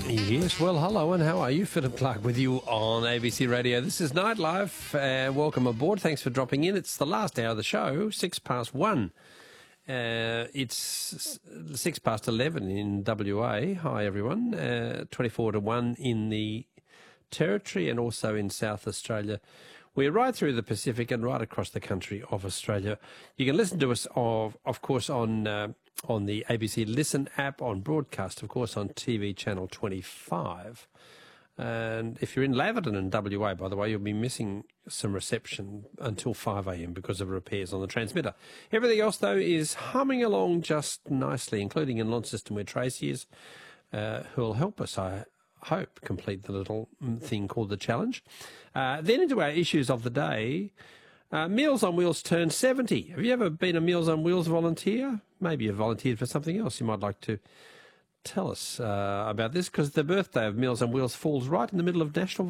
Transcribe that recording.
Yes, well, hello and how are you? Philip Clark with you on ABC Radio. This is Nightlife. Welcome aboard. Thanks for dropping in. It's the last hour of the show, 1:06. It's 11 in WA. Hi, everyone. 24-1 in the Territory and also in South Australia. We're right through the Pacific and right across the country of Australia. You can listen to us, of course, on the ABC Listen app, on broadcast, of course, on TV channel 25. And if you're in Laverton in WA, by the way, you'll be missing some reception until 5 a.m. because of repairs on the transmitter. Everything else, though, is humming along just nicely, including in Launceston where Tracy is, who'll help us, I hope, complete the little thing called the challenge. Then into our issues of the day. Meals on Wheels turned 70. Have you ever been a Meals on Wheels volunteer? Maybe you volunteered for something else. You might like to tell us about this, because the birthday of Meals on Wheels falls right in the middle of National